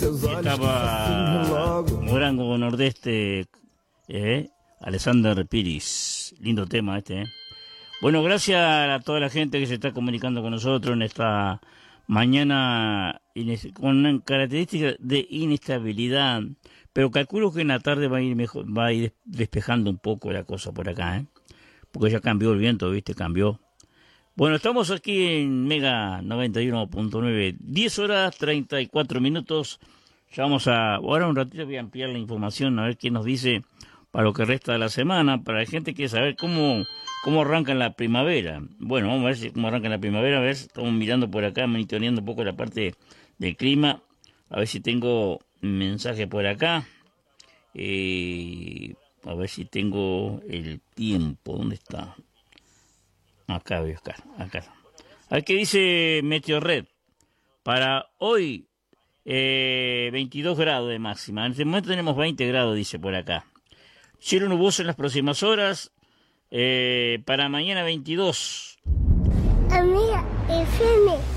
Estaba Morango Nordeste, Alexander Piris. Lindo tema este, Bueno, gracias a toda la gente que se está comunicando con nosotros en esta mañana con una característica de inestabilidad, pero calculo que en la tarde va a ir despejando un poco la cosa por acá, porque ya cambió el viento, ¿viste? Cambió. Bueno, estamos aquí en Mega 91.9, 10 horas 34 minutos. Ya vamos ahora un ratito voy a ampliar la información, a ver qué nos dice para lo que resta de la semana, para la gente que quiere saber cómo arranca en la primavera. Bueno, vamos a ver cómo arranca en la primavera, a ver, estamos mirando por acá, monitoreando un poco la parte del clima, a ver si tengo un mensaje por acá, a ver si tengo el tiempo, ¿dónde está? Acá voy a buscar, acá. A ver qué dice Meteorred. Para hoy, 22 grados de máxima. En este momento tenemos 20 grados, dice por acá. Cielo nuboso en las próximas horas. Para mañana 22. Amiga, FM.